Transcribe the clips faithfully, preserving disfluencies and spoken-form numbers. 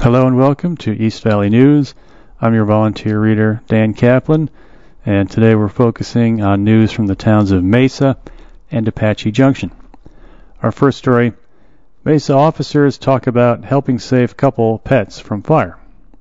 Hello and welcome to East Valley News. I'm your volunteer reader, Dan Kaplan, and today we're focusing on news from the towns of Mesa and Apache Junction. Our first story, Mesa officers talk about helping save couple pets from fire.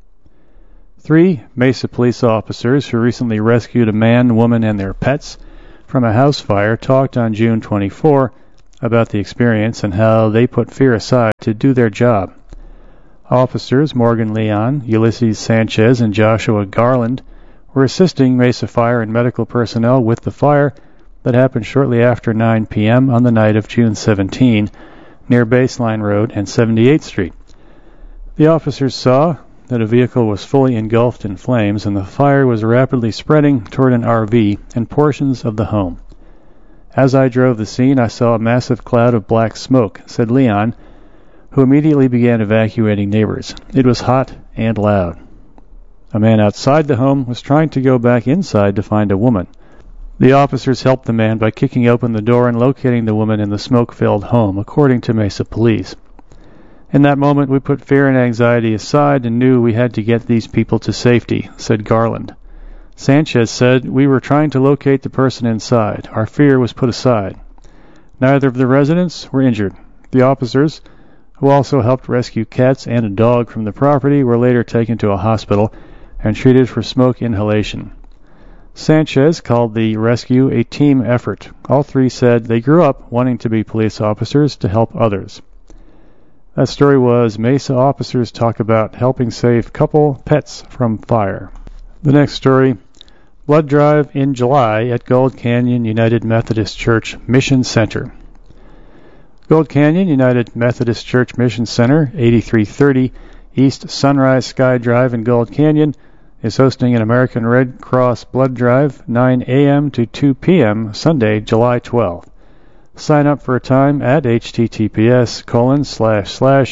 Three Mesa police officers who recently rescued a man, woman, and their pets from a house fire talked on June twenty-fourth about the experience and how they put fear aside to do their job. Officers Morgan Leon, Ulysses Sanchez, and Joshua Garland were assisting Mesa Fire and medical personnel with the fire that happened shortly after nine p.m. on the night of June seventeenth near Baseline Road and seventy-eighth Street. The officers saw that a vehicle was fully engulfed in flames and the fire was rapidly spreading toward an R V and portions of the home. As I drove the scene, I saw a massive cloud of black smoke, said Leon, who immediately began evacuating neighbors. It was hot and loud. A man outside the home was trying to go back inside to find a woman. The officers helped the man by kicking open the door and locating the woman in the smoke-filled home, according to Mesa Police. In that moment, we put fear and anxiety aside and knew we had to get these people to safety, said Garland. Sanchez said, "We were trying to locate the person inside. Our fear was put aside. Neither of the residents were injured. The officers, who also helped rescue cats and a dog from the property, were later taken to a hospital and treated for smoke inhalation." Sanchez called the rescue a team effort. All three said they grew up wanting to be police officers to help others. That story was Mesa officers talk about helping save couple pets from fire. The next story, blood drive in July at Gold Canyon United Methodist Church Mission Center. Gold Canyon United Methodist Church Mission Center, eighty-three thirty East Sunrise Sky Drive in Gold Canyon, is hosting an American Red Cross blood drive nine a.m. to two p.m. Sunday, July twelfth. Sign up for a time at https colon slash slash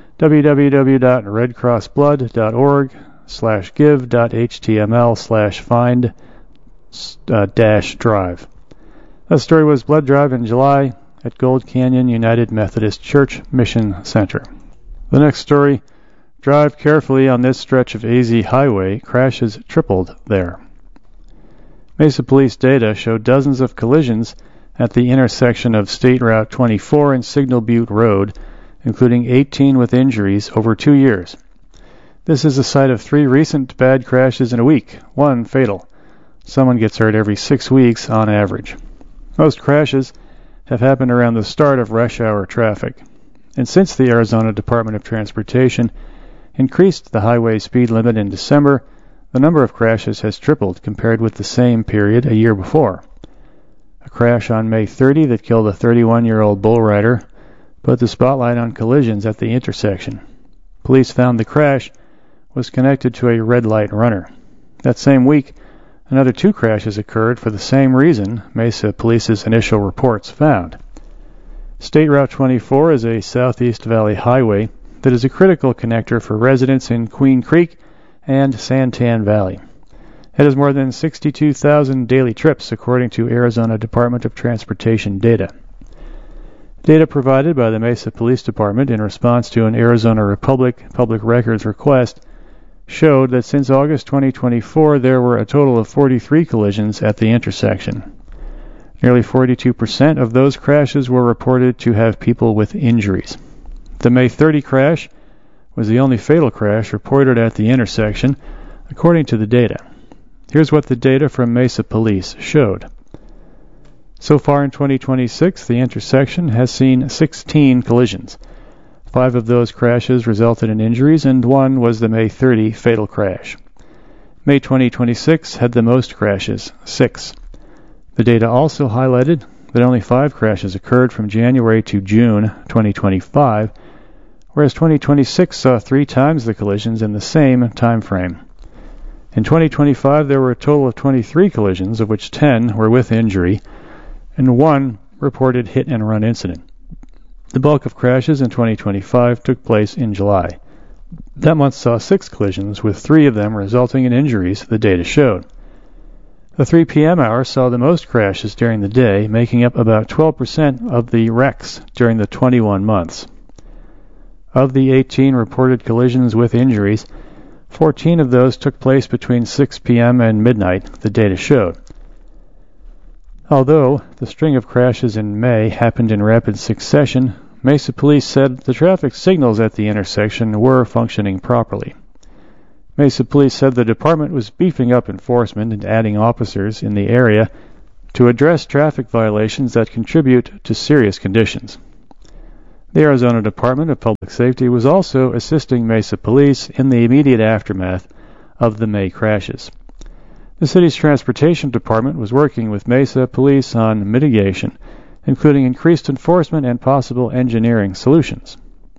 www.redcrossblood.org slash give.html slash find uh, dash drive. That story was blood drive in July at Gold Canyon United Methodist Church Mission Center. The next story, drive carefully on this stretch of A Z Highway. Crashes tripled there. Mesa Police data show dozens of collisions at the intersection of State Route twenty-four and Signal Butte Road, including eighteen with injuries over two years. This is the site of three recent bad crashes in a week, one fatal. Someone gets hurt every six weeks on average. Most crashes have happened around the start of rush hour traffic. And since the Arizona Department of Transportation increased the highway speed limit in December, the number of crashes has tripled compared with the same period a year before. A crash on May thirtieth that killed a thirty-one-year-old bull rider put the spotlight on collisions at the intersection. Police found the crash was connected to a red light runner. That same week, another two crashes occurred for the same reason, Mesa Police's initial reports found. State Route twenty-four is a Southeast Valley highway that is a critical connector for residents in Queen Creek and Santan Valley. It has more than sixty-two thousand daily trips, according to Arizona Department of Transportation data. Data provided by the Mesa Police Department in response to an Arizona Republic Public Records request showed that since August twenty twenty-four there were a total of forty-three collisions at the intersection. Nearly forty-two percent of those crashes were reported to have people with injuries. The May thirtieth crash was the only fatal crash reported at the intersection, according to the data. Here's what the data from Mesa Police showed. So far in twenty twenty-six, the intersection has seen sixteen collisions. Five of those crashes resulted in injuries, and one was the May thirtieth fatal crash. May twenty twenty-six had the most crashes, six. The data also highlighted that only five crashes occurred from January to June twenty twenty-five, whereas twenty twenty-six saw three times the collisions in the same time frame. In twenty twenty-five, there were a total of twenty-three collisions, of which ten were with injury, and one reported hit-and-run incident. The bulk of crashes in twenty twenty-five took place in July. That month saw six collisions, with three of them resulting in injuries, the data showed. The three p.m. hour saw the most crashes during the day, making up about twelve percent of the wrecks during the twenty-one months. Of the eighteen reported collisions with injuries, fourteen of those took place between six p.m. and midnight, the data showed. Although the string of crashes in May happened in rapid succession, Mesa Police said the traffic signals at the intersection were functioning properly. Mesa Police said the department was beefing up enforcement and adding officers in the area to address traffic violations that contribute to serious conditions. The Arizona Department of Public Safety was also assisting Mesa Police in the immediate aftermath of the May crashes. The city's transportation department was working with Mesa Police on mitigation, including increased enforcement and possible engineering solutions.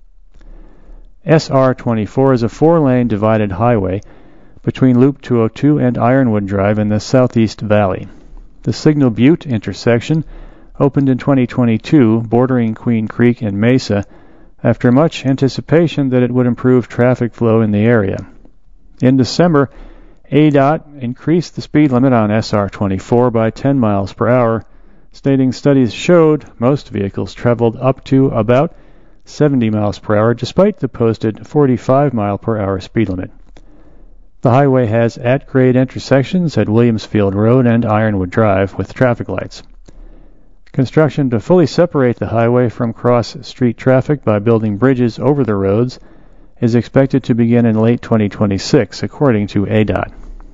S R twenty-four is a four-lane divided highway between Loop two oh two and Ironwood Drive in the Southeast Valley. The Signal Butte intersection opened in twenty twenty-two, bordering Queen Creek and Mesa, after much anticipation that it would improve traffic flow in the area. In December, A D O T increased the speed limit on S R twenty-four by ten miles per hour, stating studies showed most vehicles traveled up to about seventy miles per hour despite the posted forty-five mile per hour speed limit. The highway has at-grade intersections at Williamsfield Road and Ironwood Drive with traffic lights. Construction to fully separate the highway from cross-street traffic by building bridges over the roads is expected to begin in late twenty twenty-six, according to A D O T.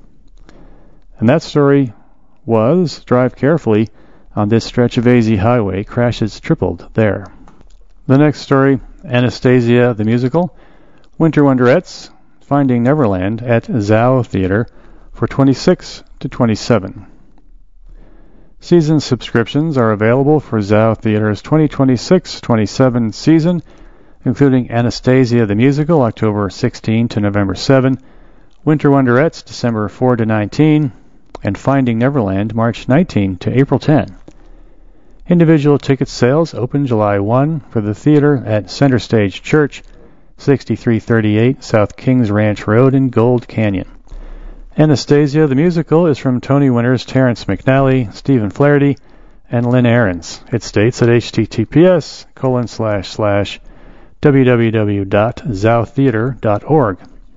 And that story was, drive carefully on this stretch of A Z highway, crashes tripled there. The next story, Anastasia the Musical, Winter Wonderettes, Finding Neverland at Zao Theater for twenty-six to twenty-seven. Season subscriptions are available for Zao Theater's twenty twenty-six twenty-seven season, including Anastasia the Musical, October sixteenth to November seventh, Winter Wonderettes, December fourth to nineteenth, and Finding Neverland, March nineteenth to April tenth. Individual ticket sales open July first for the theater at Center Stage Church, sixty-three thirty-eight South Kings Ranch Road in Gold Canyon. Anastasia the Musical is from Tony winners Terrence McNally, Stephen Flaherty, and Lynn Ahrens. It states at https colon slash slash www dot zao theater dot org.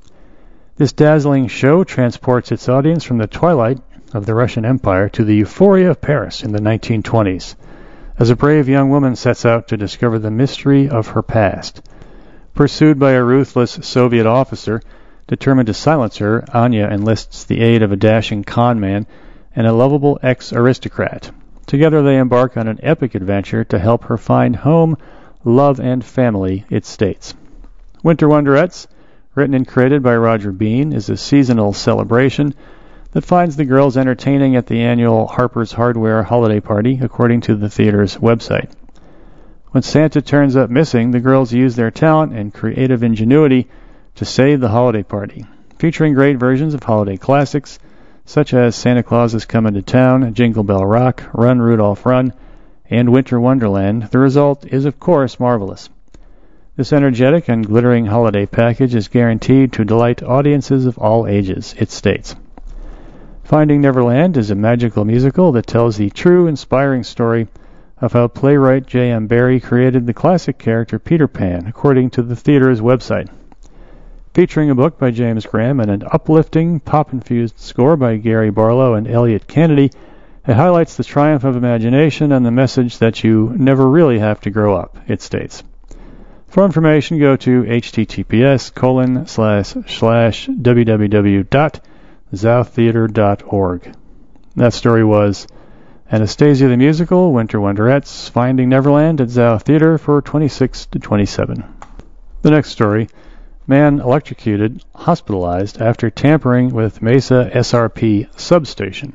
This dazzling show transports its audience from the twilight of the Russian Empire to the euphoria of Paris in the nineteen twenties, as a brave young woman sets out to discover the mystery of her past. Pursued by a ruthless Soviet officer determined to silence her, Anya enlists the aid of a dashing con man and a lovable ex-aristocrat. Together they embark on an epic adventure to help her find home, love, and family, it states. Winter Wonderettes, written and created by Roger Bean, is a seasonal celebration that finds the girls entertaining at the annual Harper's Hardware holiday party, according to the theater's website. When Santa turns up missing, the girls use their talent and creative ingenuity to save the holiday party. Featuring great versions of holiday classics, such as Santa Claus is Coming to Town, Jingle Bell Rock, Run Rudolph Run, and Winter Wonderland, the result is of course marvelous. This energetic and glittering holiday package is guaranteed to delight audiences of all ages, it states. Finding Neverland is a magical musical that tells the true, inspiring story of how playwright J M Barrie created the classic character Peter Pan, according to the theater's website. Featuring a book by James Graham and an uplifting, pop-infused score by Gary Barlow and Elliot Kennedy, it highlights the triumph of imagination and the message that you never really have to grow up, it states. For information, go to https colon slash slash www dot zao theater dot org. That story was Anastasia the Musical, Winter Wonderettes, Finding Neverland at Zao Theater for twenty-six to twenty-seven. The next story, man electrocuted, hospitalized after tampering with Mesa S R P substation.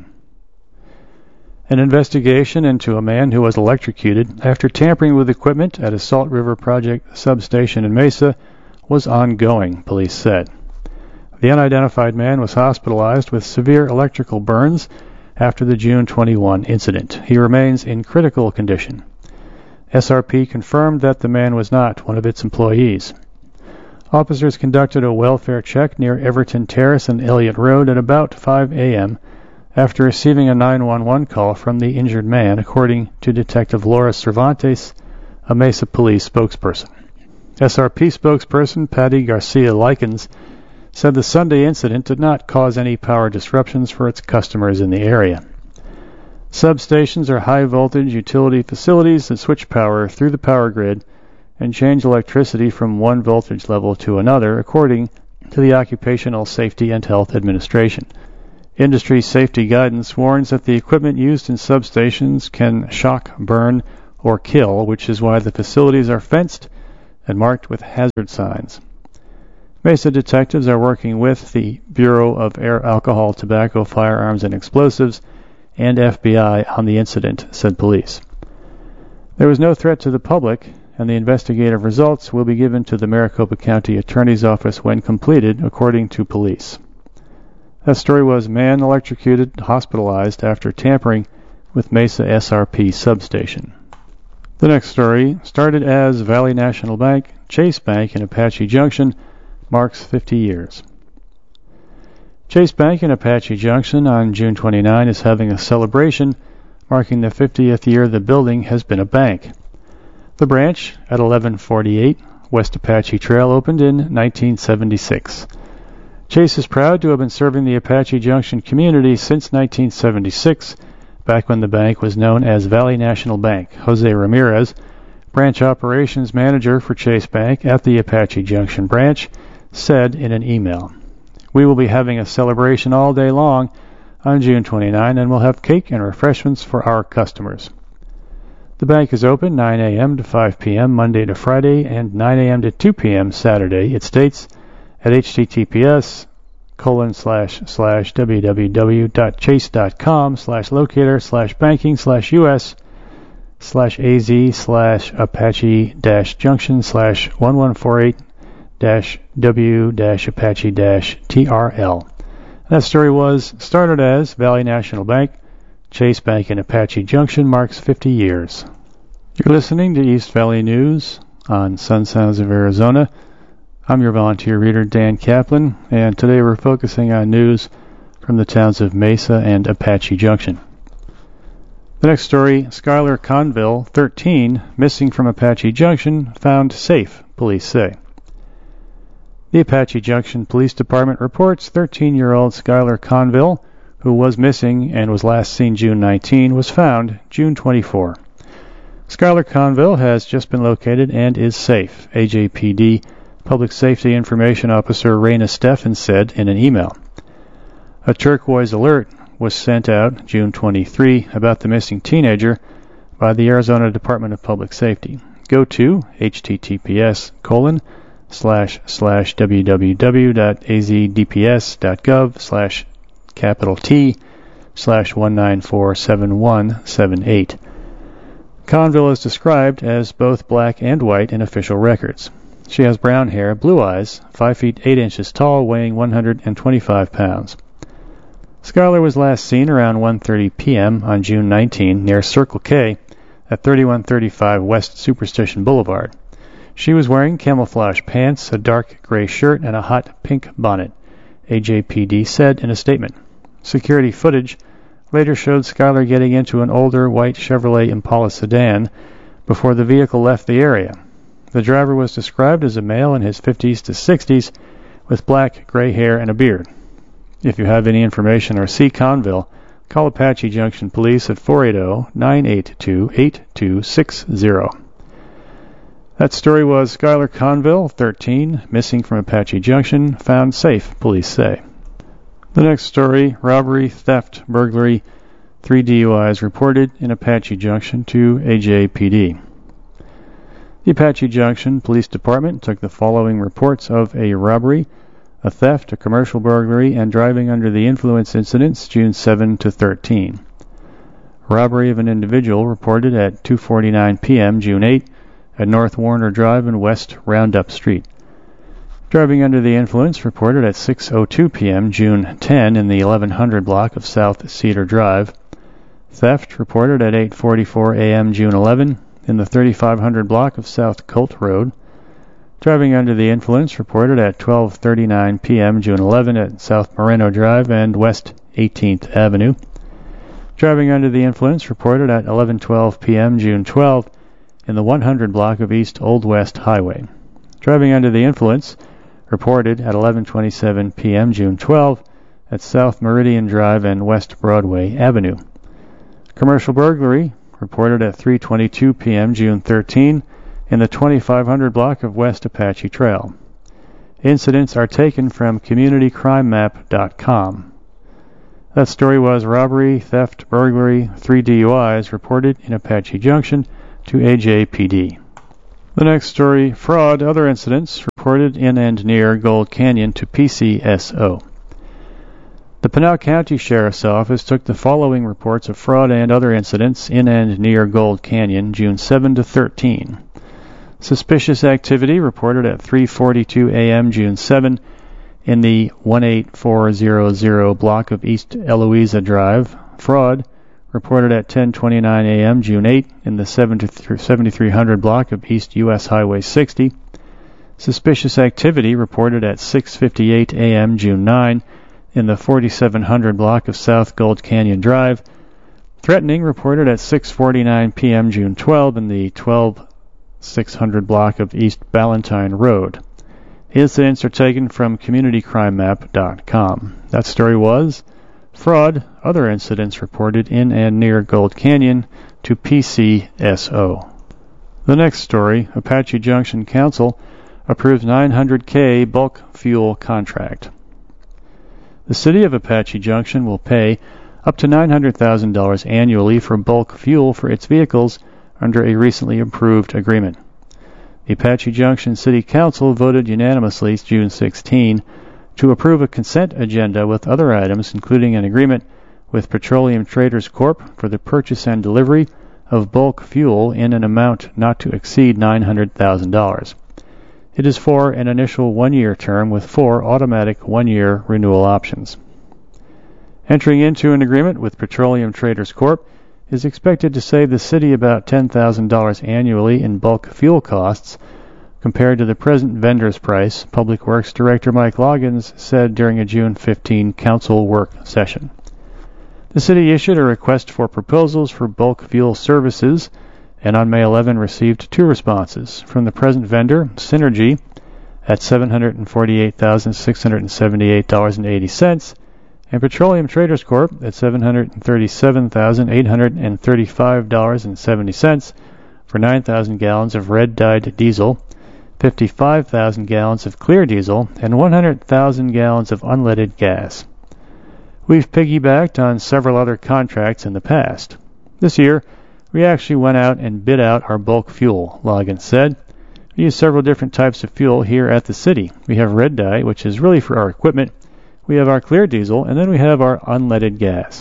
An investigation into a man who was electrocuted after tampering with equipment at a Salt River Project substation in Mesa was ongoing, police said. The unidentified man was hospitalized with severe electrical burns after the June twenty-first incident. He remains in critical condition. S R P confirmed that the man was not one of its employees. Officers conducted a welfare check near Everton Terrace and Elliott Road at about five a.m. after receiving a nine one one call from the injured man, according to Detective Laura Cervantes, a Mesa police spokesperson. S R P spokesperson Patty Garcia-Likens said the Sunday incident did not cause any power disruptions for its customers in the area. Substations are high-voltage utility facilities that switch power through the power grid and change electricity from one voltage level to another, according to the Occupational Safety and Health Administration. Industry safety guidance warns that the equipment used in substations can shock, burn, or kill, which is why the facilities are fenced and marked with hazard signs. Mesa detectives are working with the Bureau of Air, Alcohol, Tobacco, Firearms, and Explosives and F B I on the incident, said police. There was no threat to the public, and the investigative results will be given to the Maricopa County Attorney's Office when completed, according to police. That story was man electrocuted, hospitalized after tampering with Mesa S R P substation. The next story started as Valley National Bank, Chase Bank in Apache Junction marks fifty years. Chase Bank in Apache Junction on June twenty-ninth is having a celebration marking the fiftieth year the building has been a bank. The branch at eleven forty-eight West Apache Trail opened in nineteen seventy-six. Chase is proud to have been serving the Apache Junction community since nineteen seventy-six, back when the bank was known as Valley National Bank. Jose Ramirez, branch operations manager for Chase Bank at the Apache Junction branch, said in an email, "We will be having a celebration all day long on June twenty-ninth, and we'll have cake and refreshments for our customers." The bank is open nine a.m. to five p.m. Monday to Friday and nine a.m. to two p.m. Saturday, it states, at https colon slash slash www.chase.com slash locator slash banking slash us slash az slash apache dash junction slash one one four eight dash w dash apache dash trl. That story was started as Valley National Bank, Chase Bank in Apache Junction marks fifty years. You're listening to East Valley News on Sun Sounds of Arizona. I'm your volunteer reader, Dan Kaplan, and today we're focusing on news from the towns of Mesa and Apache Junction. The next story, Skylar Conville, thirteen, missing from Apache Junction, found safe, police say. The Apache Junction Police Department reports thirteen-year-old Skylar Conville, who was missing and was last seen June nineteenth, was found June twenty-fourth. Skylar Conville has just been located and is safe, A J P D Public Safety Information Officer Raina Steffen said in an email. A turquoise alert was sent out June twenty-third about the missing teenager by the Arizona Department of Public Safety. Go to https colon slash slash www.azdps.gov slash capital T slash one nine four seven one seven eight. Conville is described as both black and white in official records. She has brown hair, blue eyes, five feet eight inches tall, weighing one hundred twenty-five pounds. Skylar was last seen around one thirty p.m. on June nineteenth near Circle K at thirty-one thirty-five West Superstition Boulevard. She was wearing camouflage pants, a dark gray shirt, and a hot pink bonnet, A J P D said in a statement. Security footage later showed Skylar getting into an older white Chevrolet Impala sedan before the vehicle left the area. The driver was described as a male in his fifties to sixties with black, gray hair and a beard. If you have any information or see Conville, call Apache Junction Police at four eight zero, nine eight two, eight two six zero. That story was Skylar Conville, thirteen, missing from Apache Junction, found safe, police say. The next story, robbery, theft, burglary, three D U Is reported in Apache Junction to A J P D. The Apache Junction Police Department took the following reports of a robbery, a theft, a commercial burglary, and driving under the influence incidents June seventh to thirteenth. Robbery of an individual reported at two forty-nine p.m. June eighth at North Warner Drive and West Roundup Street. Driving under the influence reported at six oh two p.m. June tenth in the eleven hundred block of South Cedar Drive. Theft reported at eight forty-four a.m. June eleventh in the thirty-five hundred block of South Colt Road. Driving under the influence reported at twelve thirty-nine p.m. June eleventh at South Moreno Drive and West eighteenth Avenue. Driving under the influence reported at eleven twelve p.m. June twelfth in the one hundred block of East Old West Highway. driving under the influence, reported at eleven twenty-seven p.m. June twelfth at South Meridian Drive and West Broadway Avenue. Commercial burglary, reported at three twenty-two p.m. June thirteenth in the twenty-five hundred block of West Apache Trail. Incidents are taken from community crime map dot com. That story was robbery, theft, burglary, three D U Is reported in Apache Junction to A J P D. The next story, fraud, other incidents reported in and near Gold Canyon to P C S O. The Pinal County Sheriff's Office took the following reports of fraud and other incidents in and near Gold Canyon, June seventh to thirteenth. Suspicious activity reported at three forty-two a.m. June seventh in the one eight four zero zero block of East Eloisa Drive. Fraud reported at ten twenty-nine a.m. June eighth in the seventy-three hundred block of East U S Highway sixty. Suspicious activity reported at six fifty-eight a.m. June ninth in the forty-seven hundred block of South Gold Canyon Drive. Threatening reported at six forty-nine p.m. June twelfth in the twelve six hundred block of East Ballantine Road. Incidents are taken from community crime map dot com. That story was fraud, other incidents reported in and near Gold Canyon to P C S O. The next story, Apache Junction Council approves nine hundred thousand dollars bulk fuel contract. The City of Apache Junction will pay up to nine hundred thousand dollars annually for bulk fuel for its vehicles under a recently approved agreement. The Apache Junction City Council voted unanimously June sixteenth to approve a consent agenda with other items, including an agreement with Petroleum Traders Corporation for the purchase and delivery of bulk fuel in an amount not to exceed nine hundred thousand dollars. It is for an initial one-year term with four automatic one-year renewal options. Entering into an agreement with Petroleum Traders Corporation is expected to save the city about ten thousand dollars annually in bulk fuel costs compared to the present vendor's price, Public Works Director Mike Loggins said during a June fifteenth council work session. The city issued a request for proposals for bulk fuel services and on May eleventh received two responses from the present vendor, Synergy, at seven hundred forty-eight thousand six hundred seventy-eight dollars and eighty cents, and Petroleum Traders Corporation at seven hundred thirty-seven thousand eight hundred thirty-five dollars and seventy cents for nine thousand gallons of red-dyed diesel, fifty-five thousand gallons of clear diesel, and one hundred thousand gallons of unleaded gas. We've piggybacked on several other contracts in the past. This year, we actually went out and bid out our bulk fuel, Loggins said. We use several different types of fuel here at the city. We have red dye, which is really for our equipment. We have our clear diesel, and then we have our unleaded gas.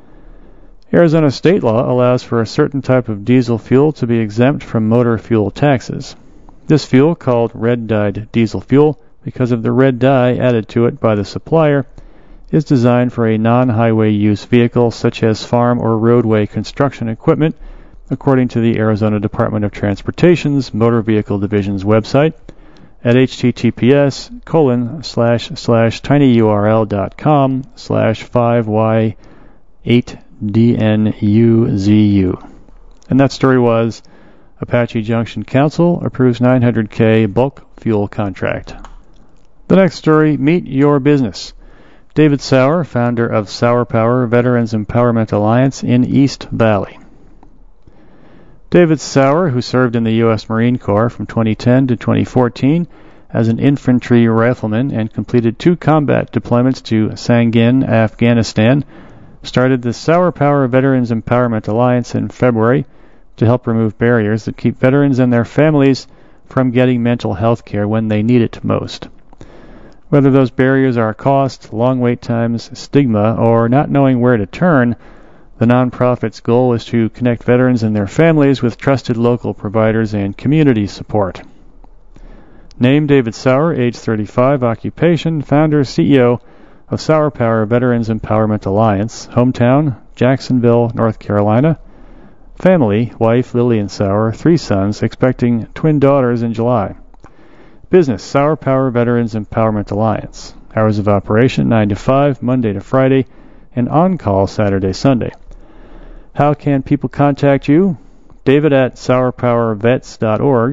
Arizona state law allows for a certain type of diesel fuel to be exempt from motor fuel taxes. This fuel, called red-dyed diesel fuel, because of the red dye added to it by the supplier, is designed for a non-highway use vehicle such as farm or roadway construction equipment, according to the Arizona Department of Transportation's Motor Vehicle Division's website at https colon slash slash tinyurl.com slash 5y8dnuzu. And that story was Apache Junction Council approves nine hundred thousand bulk fuel contract. The next story, meet your business. David Sauer, founder of Sauer Power Veterans Empowerment Alliance in East Valley. David Sauer, who served in the U S Marine Corps from twenty ten to twenty fourteen as an infantry rifleman and completed two combat deployments to Sangin, Afghanistan, started the Sauer Power Veterans Empowerment Alliance in February to help remove barriers that keep veterans and their families from getting mental health care when they need it most. Whether those barriers are cost, long wait times, stigma, or not knowing where to turn, the nonprofit's goal is to connect veterans and their families with trusted local providers and community support. Name David Sauer, age thirty-five, occupation, founder, C E O of Sauer Power Veterans Empowerment Alliance, hometown, Jacksonville, North Carolina. Family, wife Lillian Sauer, three sons, expecting twin daughters in July. Business, Sauer Power Veterans Empowerment Alliance. Hours of operation, nine to five, Monday to Friday, and on-call Saturday, Sunday. How can people contact you? David at sauer power vets dot org,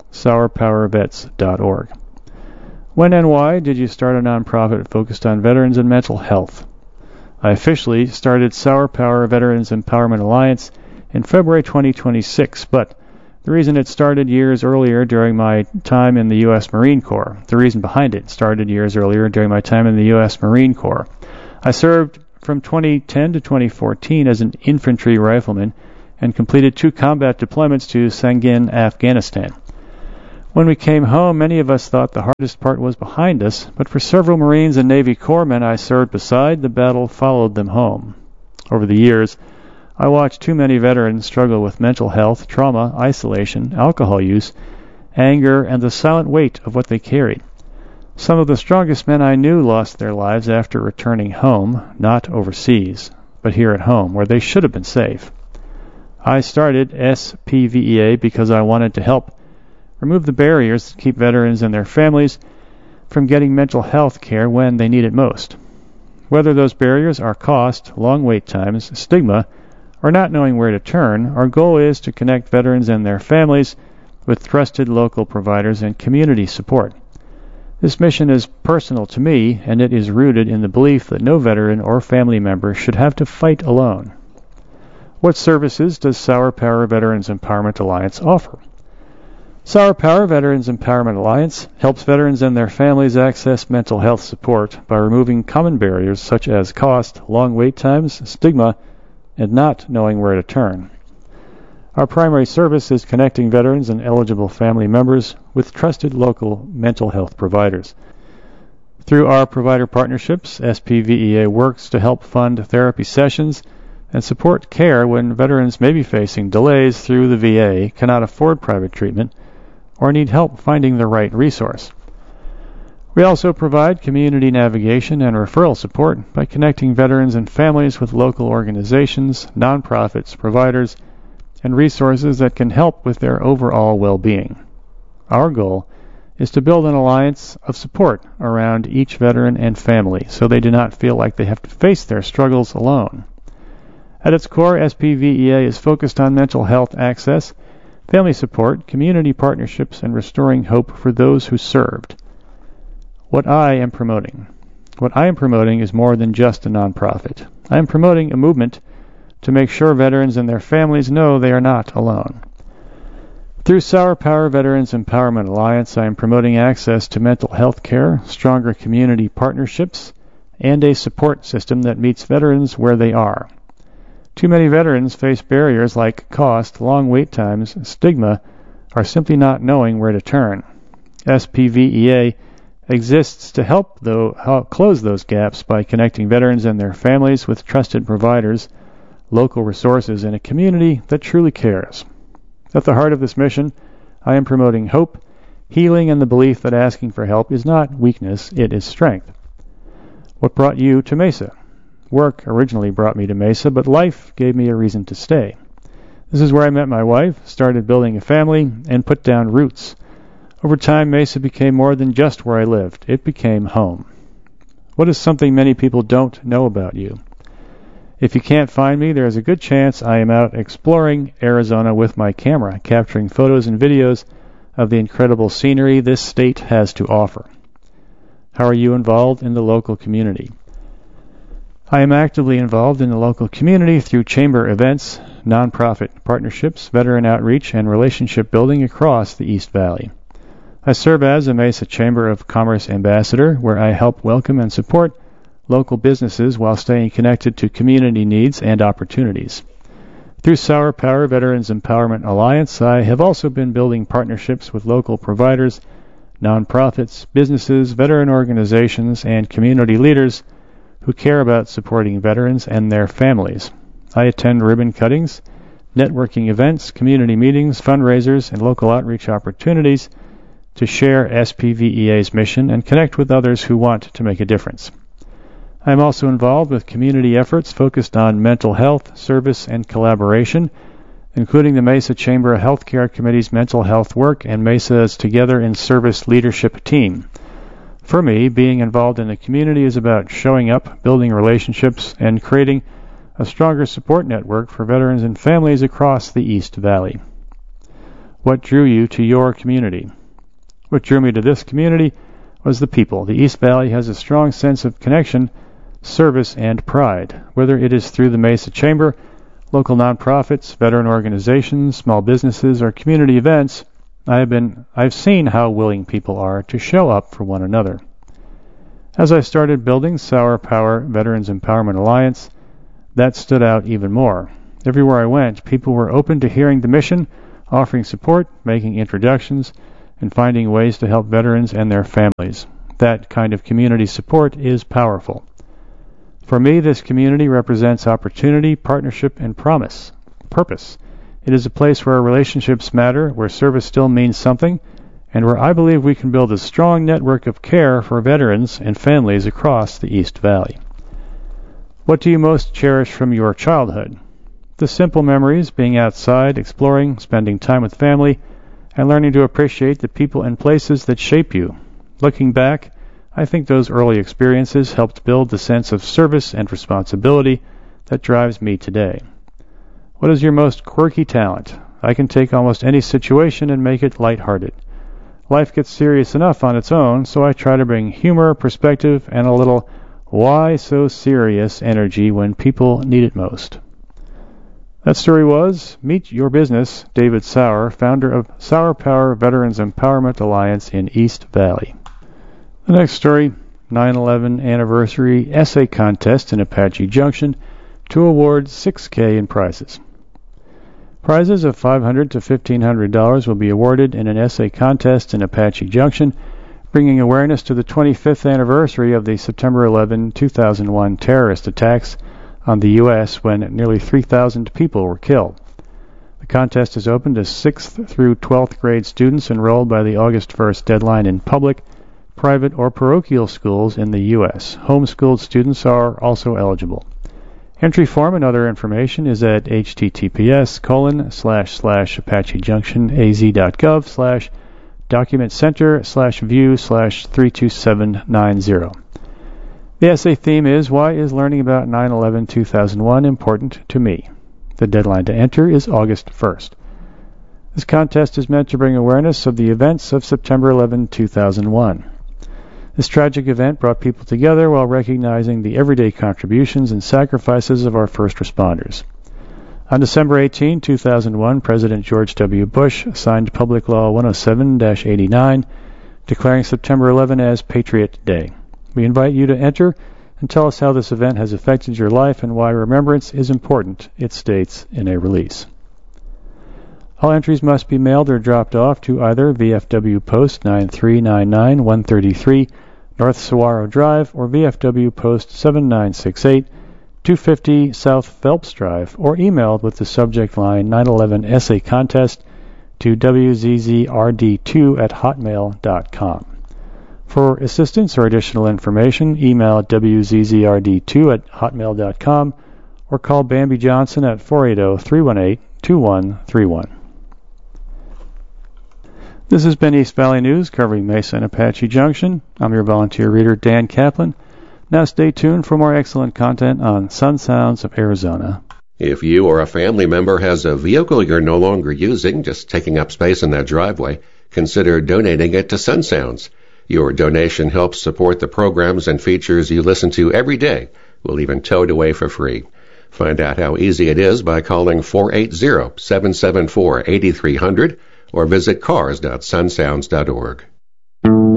sour power vets dot org. When and why did you start a nonprofit focused on veterans and mental health? I officially started Sour Power Veterans Empowerment Alliance in February twenty twenty-six, but the reason it started years earlier during my time in the U S Marine Corps. The reason behind it started years earlier during my time in the U S Marine Corps. I served from twenty ten to twenty fourteen as an infantry rifleman and completed two combat deployments to Sangin, Afghanistan. When we came home, many of us thought the hardest part was behind us, but for several Marines and Navy corpsmen I served beside, the battle followed them home. Over the years, I watched too many veterans struggle with mental health, trauma, isolation, alcohol use, anger, and the silent weight of what they carried. Some of the strongest men I knew lost their lives after returning home, not overseas, but here at home, where they should have been safe. I started S P V E A because I wanted to help remove the barriers that keep veterans and their families from getting mental health care when they need it most. Whether those barriers are cost, long wait times, stigma, or not knowing where to turn, our goal is to connect veterans and their families with trusted local providers and community support. This mission is personal to me, and it is rooted in the belief that no veteran or family member should have to fight alone. What services does Sour Power Veterans Empowerment Alliance offer? Sour Power Veterans Empowerment Alliance helps veterans and their families access mental health support by removing common barriers such as cost, long wait times, stigma, and not knowing where to turn. Our primary service is connecting veterans and eligible family members with trusted local mental health providers. Through our provider partnerships, S P V E A works to help fund therapy sessions and support care when veterans may be facing delays through the V A, cannot afford private treatment, or need help finding the right resource. We also provide community navigation and referral support by connecting veterans and families with local organizations, nonprofits, providers, and resources that can help with their overall well-being. Our goal is to build an alliance of support around each veteran and family so they do not feel like they have to face their struggles alone. At its core, S P V E A is focused on mental health access, family support, community partnerships, and restoring hope for those who served. What I am promoting. What I am promoting is more than just a nonprofit. I am promoting a movement to make sure veterans and their families know they are not alone. Through Sour Power Veterans Empowerment Alliance, I am promoting access to mental health care, stronger community partnerships, and a support system that meets veterans where they are. Too many veterans face barriers like cost, long wait times, stigma, or simply not knowing where to turn. S P V E A exists to help, though, help close those gaps by connecting veterans and their families with trusted providers, local resources, and a community that truly cares. At the heart of this mission, I am promoting hope, healing, and the belief that asking for help is not weakness, it is strength. What brought you to Mesa? Work originally brought me to Mesa, but life gave me a reason to stay. This is where I met my wife, started building a family, and put down roots. Over time, Mesa became more than just where I lived. It became home. What is something many people don't know about you? If you can't find me, there is a good chance I am out exploring Arizona with my camera, capturing photos and videos of the incredible scenery this state has to offer. How are you involved in the local community? I am actively involved in the local community through chamber events, nonprofit partnerships, veteran outreach, and relationship building across the East Valley. I serve as a Mesa Chamber of Commerce ambassador, where I help welcome and support local businesses while staying connected to community needs and opportunities. Through Sour Power Veterans Empowerment Alliance, I have also been building partnerships with local providers, nonprofits, businesses, veteran organizations, and community leaders who care about supporting veterans and their families. I attend ribbon cuttings, networking events, community meetings, fundraisers, and local outreach opportunities to share S P V E A's mission and connect with others who want to make a difference. I am also involved with community efforts focused on mental health, service, and collaboration, including the Mesa Chamber Healthcare Committee's mental health work and Mesa's Together in Service leadership team. For me, being involved in the community is about showing up, building relationships, and creating a stronger support network for veterans and families across the East Valley. What drew you to your community? What drew me to this community was the people. The East Valley has a strong sense of connection, service, and pride, whether it is through the Mesa Chamber, local nonprofits, veteran organizations, small businesses, or community events. I have been, I've seen how willing people are to show up for one another. As I started building Sauer Power Veterans Empowerment Alliance, that stood out even more. Everywhere I went, people were open to hearing the mission, offering support, making introductions, and finding ways to help veterans and their families. That kind of community support is powerful. For me, this community represents opportunity, partnership, and promise, purpose. It is a place where relationships matter, where service still means something, and where I believe we can build a strong network of care for veterans and families across the East Valley. What do you most cherish from your childhood? The simple memories, being outside, exploring, spending time with family, and learning to appreciate the people and places that shape you. Looking back, I think those early experiences helped build the sense of service and responsibility that drives me today. What is your most quirky talent? I can take almost any situation and make it lighthearted. Life gets serious enough on its own, so I try to bring humor, perspective, and a little why so serious energy when people need it most. That story was Meet Your Business, David Sauer, founder of Sauer Power Veterans Empowerment Alliance in East Valley. The next story, nine eleven Anniversary Essay Contest in Apache Junction to award six thousand dollars in prizes. Prizes of five hundred dollars to fifteen hundred dollars will be awarded in an essay contest in Apache Junction, bringing awareness to the twenty-fifth anniversary of the September eleventh, two thousand one terrorist attacks on the U S when nearly three thousand people were killed. The contest is open to sixth through twelfth grade students enrolled by the August first deadline in public, private, or parochial schools in the U S Homeschooled students are also eligible. Entry form and other information is at https colon slash slash apachejunction.az.gov slash document center slash view slash three two seven nine zero. The essay theme is, Why is learning about nine eleven two thousand one important to me? The deadline to enter is August first. This contest is meant to bring awareness of the events of September eleventh, two thousand one. This tragic event brought people together while recognizing the everyday contributions and sacrifices of our first responders. On December eighteenth, two thousand one, President George W. Bush signed Public Law one oh seven dash eighty-nine, declaring September eleventh as Patriot Day. We invite you to enter and tell us how this event has affected your life and why remembrance is important, it states in a release. All entries must be mailed or dropped off to either V F W Post nine three nine nine, one thirty-three North Saguaro Drive or V F W Post seven nine six eight, two fifty South Phelps Drive, or emailed with the subject line nine eleven Essay Contest to w z z r d two at hotmail dot com. For assistance or additional information, email w z z r d two at hotmail dot com or call Bambi Johnson at four eight zero, three one eight, two one three one. This has been East Valley News covering Mesa and Apache Junction. I'm your volunteer reader, Dan Kaplan. Now stay tuned for more excellent content on Sun Sounds of Arizona. If you or a family member has a vehicle you're no longer using, just taking up space in that driveway, consider donating it to Sun Sounds. Your donation helps support the programs and features you listen to every day. We'll even tow it away for free. Find out how easy it is by calling four eight zero, seven seven four, eight three zero zero or visit cars dot sun sounds dot org.